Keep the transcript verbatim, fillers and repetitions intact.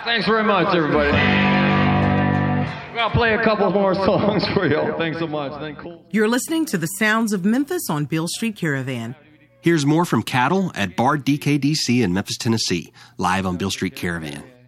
Thanks very much, everybody. I'll play a couple more songs for you. Thanks so much. Thank you. You're listening to the sounds of Memphis on Beale Street Caravan. Here's more from Cattle at Bard D K D C in Memphis, Tennessee, live on Beale Street Caravan.